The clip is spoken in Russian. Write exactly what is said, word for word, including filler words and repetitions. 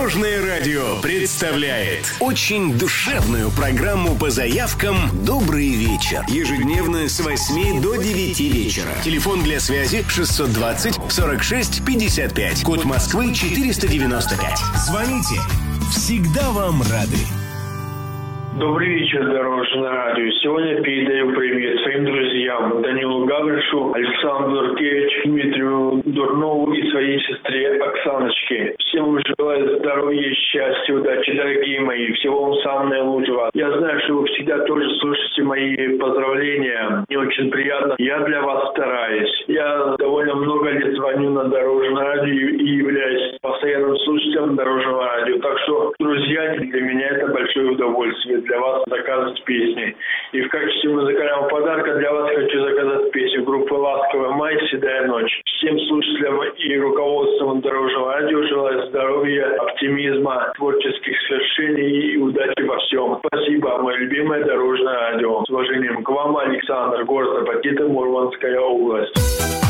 Дорожное радио представляет очень душевную программу по заявкам «Добрый вечер». Ежедневно с восьми до девяти вечера. Телефон для связи шестьсот двадцать сорок шесть пятьдесят пять. Код Москвы четыреста девяносто пять. Звоните. Всегда вам рады. Добрый вечер, Дорожное радио. Сегодня передаю привет своим друзьям Данилу Гавришу, Александру Дуркевичу, Дмитрию Дурнову и своей сестре Оксаночке. Всем желаю здоровья, счастья, удачи, дорогие мои. Всего вам самого наилучшего. Я знаю, что вы всегда тоже слушаете мои поздравления. Мне очень приятно. Я для вас стараюсь. Я довольно много лет звоню на Дорожное радио и являюсь постоянным слушателем Дорожного радио. Так что, друзья, для меня это большое удовольствие для вас заказывать песни. И в качестве музыкального подарка для вас хочу заказать песню группы «Ласковый май. Седая ночь». Всем слушателям и руководством Дорожного радио желаю здоровья, оптимизма, творческих свершений и удачи во всем. Спасибо, мое любимое Дорожное радио. С уважением к вам, Александр, город Апатиты, Мурманская область.